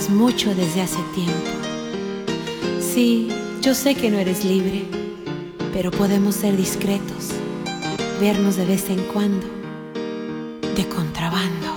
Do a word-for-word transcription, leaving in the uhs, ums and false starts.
sabes mucho desde hace tiempo. Sí, yo sé que no eres libre, pero podemos ser discretos, vernos de vez en cuando, de contrabando.